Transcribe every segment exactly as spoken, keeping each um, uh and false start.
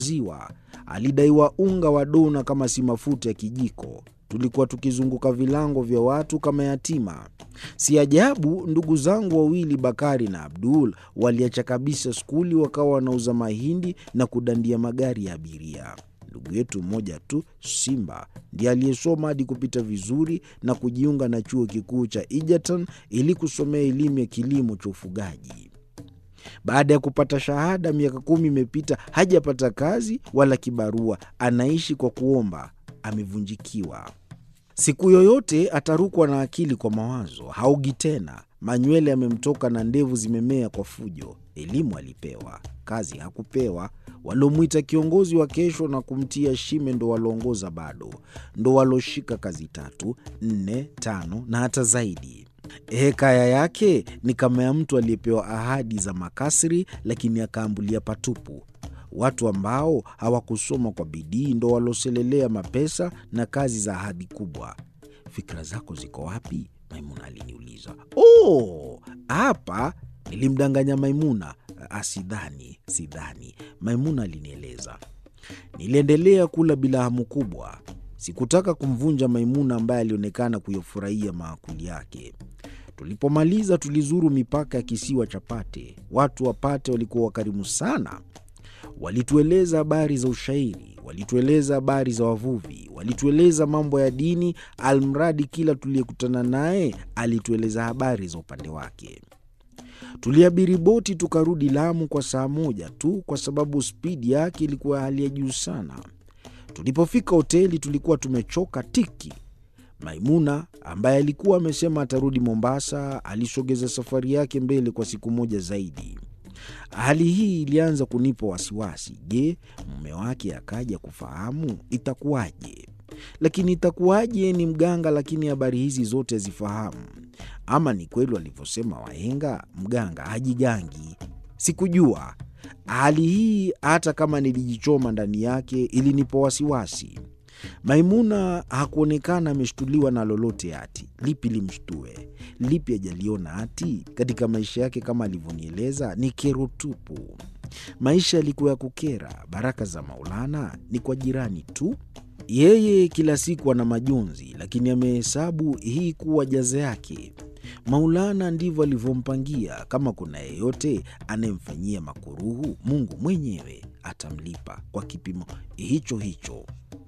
ziwa. Alidaiwa unga wa dona kama si mafuta ya kijiko. Tulikuwa tukizunguka vilango vya watu kama yatima. Si ajabu ndugu zangu wawili Bakari na Abdul waliacha kabisa skuli, wakawa wanauza mahindi na kudandia magari ya abiria. Ndugu yetu mmoja tu, Simba, ndiye aliyesoma hadi kupita vizuri na kujiunga na chuo kikuu cha Egerton ili kusomea elimu ya kilimo cha ufugaji. Baada ya kupata shahada, miaka kumi imepita, hajapata kazi wala kibarua, anaishi kwa kuomba. Amevunjikiwa. Siku yoyote atarukwa na akili kwa mawazo, haogi tena. Manywele yamemtoka na ndevu zimemea kwa fujo. Elimu alipewa, kazi hakupewa. Walomwita kiongozi wa kesho na kumtia shime ndo walongoza bado. Ndo waloshika kazi tatu, nne, tano na hata zaidi. Hekaya yake ni kama ya mtu aliyepewa ahadi za makasri lakini akaambulia patupu. Watu ambao hawakusoma kwa bidii ndo waloselelea mapesa na kazi za ahadi kubwa. Fikra zako ziko wapi? Maimuna aliniuliza. Oh, hapa nilimdanganya Maimuna. Asidhani, sidhani, Maimuna alinieleza. Niliendelea kula bila hamu kubwa. Sikutaka kumvunja Maimuna ambaye alionekana kuyafurahia maakuli yake. Tulipomaliza tulizuru mipaka ya kisiwa cha Pate. Watu wa Pate walikuwa wakarimu sana. Walitueleza habari za ushairi, walitueleza habari za wavuvi, walitueleza mambo ya dini, almradi kila tuliyekutana naye alitueleza habari za upande wake. Tuliabiri boti tukarudi Lamu kwa saa moja tu kwa sababu spidi yake ilikuwa hali ya juu sana. Tulipofika hoteli tulikuwa tumechoka tiki. Maimuna ambaye alikuwa amesema atarudi Mombasa alisogeza safari yake mbele kwa siku moja zaidi. Hali hii ilianza kunipa wasiwasi. Je, mume wake akaja kufahamu itakuwaje? Lakini itakuwaje ni mganga lakini habari hizi zote hazifahamu? Ama ni kweli walivyosema wahenga, mganga hajigangi? Sikujua. Hali hii hata kama nilijichoma ndani yake ilinipa wasiwasi. Maimuna hakuonekana ameshtuliwa na lolote ati. Lipi limshtue? Lipi hajaliona ati? Katika maisha yake kama alivyonieleza ni kero tupu. Maisha yalikuwa ya kukera. Baraka za Maulana ni kwa jirani tu. Yeye kila siku ana majonzi, lakini amehesabu hii kuwa jaza yake. Maulana ndivyo alivyompangia. Kama kuna yeyote anayemfanyia makuruhu, Mungu mwenyewe atamlipa kwa kipimo hicho hicho.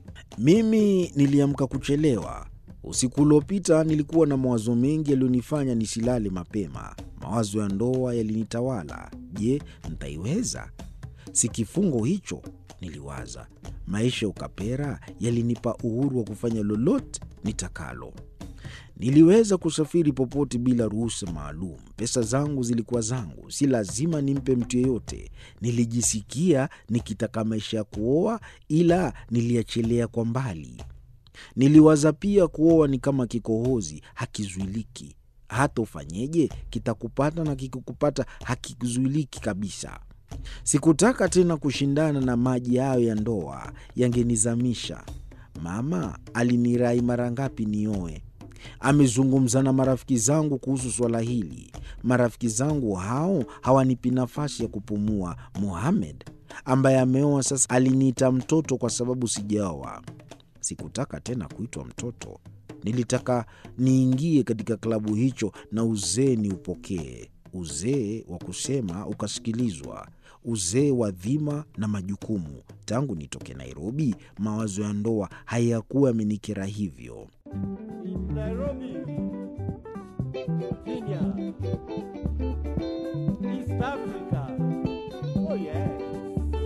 Mimi niliamka kuchelewa. Usiku uliopita nilikuwa na mawazo mengi yaliyonifanya nisilale mapema. Mawazo ya ndoa yalinitawala. Je, nitaiweza? Si kifungo hicho, niliwaza. Maisha ukapera yalinipa uhuru wa kufanya lolote nitakalo. Niliweza kusafiri popote bila ruhusa maalum. Pesa zangu zilikuwa zangu, si lazima nimpe mtu yeyote. Nilijisikia nikitaka maisha ya kuoa, ila niliachelea kwa mbali. Niliwaza pia kuoa ni kama kikohozi, hakizuiliki. Hata ufanyeje kitakupata, na kikukupata hakizuiliki kabisa. Sikutaka tena kushindana na maji hayo ya ndoa, yangenizamisha. Mama alinirai mara ngapi nioe. Amezungumza na marafiki zangu kuhusu swala hili. Marafiki zangu hao hawanipi nafasi ya kupumua. Mohamed ambaye ameoa sasa aliniita mtoto kwa sababu sijaoa. Sikutaka tena kuitwa mtoto. Nilitaka niingie katika klabu hicho na uzee ni upokee. Uzee wa kusema ukasikilizwa. Uzee wa dhima na majukumu. Tangu nitoke Nairobi, mawazo ya ndoa hayakuwa yamenikera hivyo. Nairobi, Kenya.